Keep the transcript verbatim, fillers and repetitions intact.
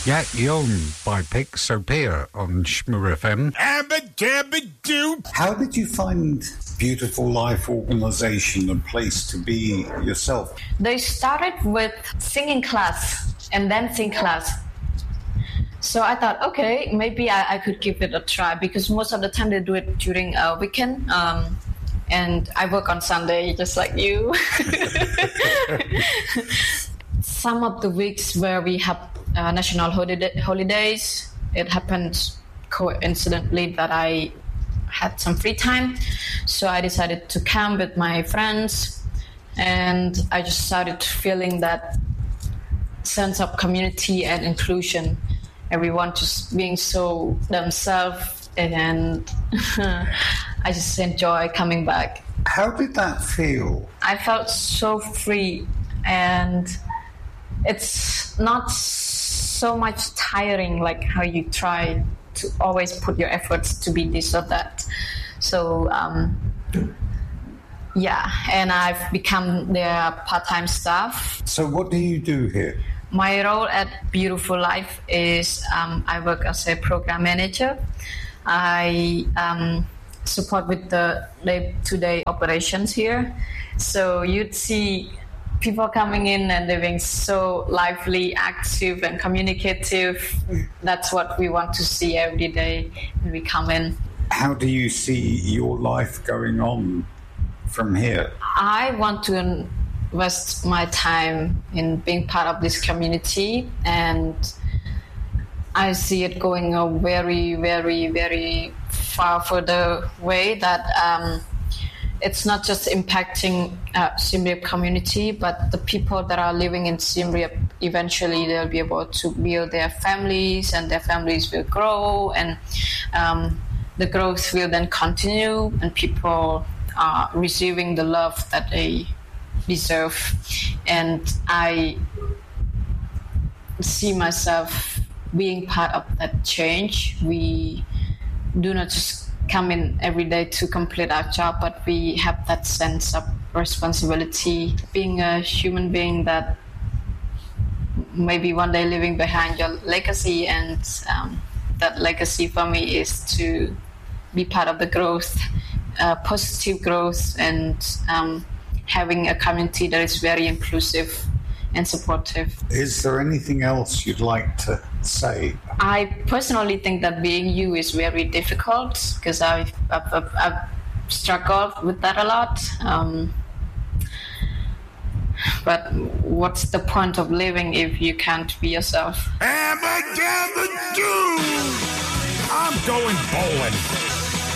Yeah, you're on by Pick Sophia on Shmoo F M. Abba dabba doo. How did you find Beautiful Life organisation a place to be yourself? They started with singing class and dancing class. So I thought, okay, maybe I, I could give it a try, because most of the time they do it during a weekend. Um, and I work on Sunday, just like you. Some of the weeks where we have uh, national holiday, holidays, it happened coincidentally that I had some free time. So I decided to camp with my friends, and I just started feeling that sense of community and inclusion. Everyone just being so themselves, and I just enjoy coming back. How did that feel? I felt so free, and it's not so much tiring like how you try to always put your efforts to be this or that. So um, yeah, and I've become their part-time staff. So what do you do here? My role at Beautiful Life is um, I work as a program manager. I um, support with the day-to-day operations here. So you'd see people coming in and they're being so lively, active, and communicative. That's what we want to see every day when we come in. How do you see your life going on from here? I want to invest my time in being part of this community, and I see it going a very, very, very far further way, that um, it's not just impacting uh, Siem Reap community, but the people that are living in Siem Reap, eventually they'll be able to build their families, and their families will grow, and um, the growth will then continue, and people are receiving the love that they deserve. And I see myself being part of that change. We do not just come in every day to complete our job, but we have that sense of responsibility, being a human being that maybe one day leaving behind your legacy, and um, that legacy for me is to be part of the growth, uh, positive growth, and um, having a community that is very inclusive and supportive. Is there anything else you'd like to say? I personally think that being you is very difficult, because I've, I've, I've, I've struggled with that a lot. Um, but what's the point of living if you can't be yourself? Abba dabba doo. I'm going bowling.